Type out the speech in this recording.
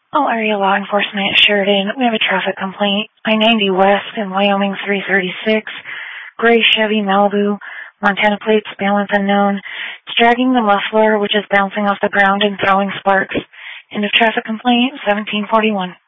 All area law enforcement, Sheridan. We have a traffic complaint. I-90 West in Wyoming 336. Gray Chevy Malibu. Montana plates, balance unknown. It's dragging the muffler, which is bouncing off the ground and throwing sparks. End of traffic complaint, 1741.